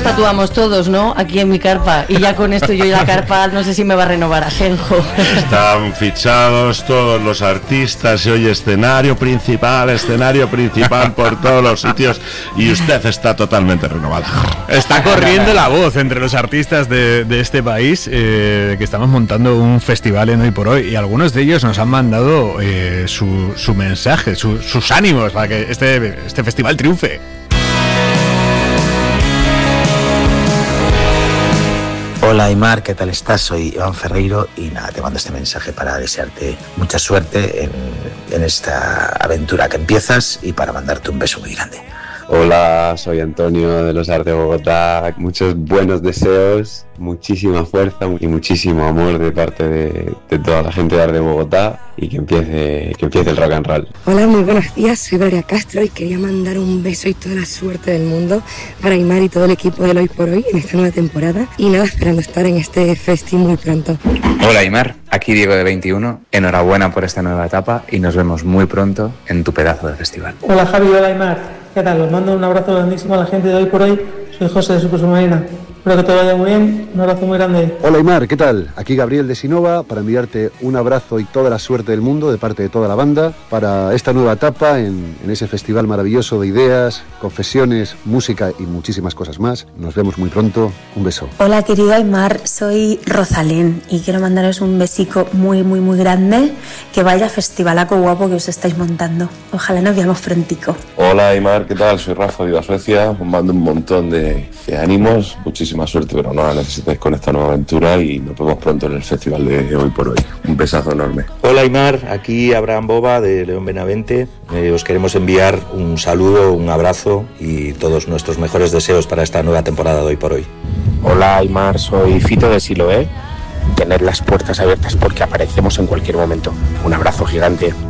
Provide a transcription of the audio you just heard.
tatuamos todos, ¿no? Aquí en mi carpa. Y ya con esto yo y la carpa no sé si me va a renovar Ajenjo. Están fichados todos los artistas y hoy escenario principal por todos los sitios y usted está totalmente renovada. Está corriendo la voz entre los artistas de este país que estamos montando un festival en Hoy por Hoy y algunos de ellos nos han mandado su mensaje, sus ánimos para que este festival triunfe. Hola Aimar, ¿qué tal estás? Soy Iván Ferreiro y nada, te mando este mensaje para desearte mucha suerte en esta aventura que empiezas y para mandarte un beso muy grande. Hola, soy Antonio de los Art de Bogotá. Muchos buenos deseos, muchísima fuerza y muchísimo amor de parte de toda la gente de Art de Bogotá y que empiece el rock and roll. Hola, muy buenos días, soy Valeria Castro y quería mandar un beso y toda la suerte del mundo para Aimar y todo el equipo del Hoy por Hoy en esta nueva temporada y nada, esperando estar en este festival muy pronto. Hola Aimar, aquí Diego de 21, enhorabuena por esta nueva etapa y nos vemos muy pronto en tu pedazo de festival. Hola Javi, hola Aimar. ¿Qué tal? Os mando un abrazo grandísimo a la gente de Hoy por Hoy. Soy José de Supersubmarina. Espero que todo vaya muy bien. Un abrazo muy grande. Hola Aimar, ¿qué tal? Aquí Gabriel de Sinova para enviarte un abrazo y toda la suerte del mundo de parte de toda la banda para esta nueva etapa en ese festival maravilloso de ideas, confesiones, música y muchísimas cosas más. Nos vemos muy pronto. Un beso. Hola querido Aimar, soy Rosalén y quiero mandaros un besico muy muy muy grande. Que vaya festivalaco guapo que os estáis montando. Ojalá nos veamos prontico. Hola Aimar, ¿qué tal? Soy Rafa de Suecia. Os mando un montón de ánimos, muchísima suerte, pero no la necesitáis con esta nueva aventura y nos vemos pronto en el festival de Hoy por Hoy. Un besazo enorme. Hola Aimar, aquí Abraham Boba de León Benavente. Os queremos enviar un saludo, un abrazo y todos nuestros mejores deseos para esta nueva temporada de Hoy por Hoy. Hola Aimar, soy Fito de Siloé. Tener las puertas abiertas porque aparecemos en cualquier momento. Un abrazo gigante.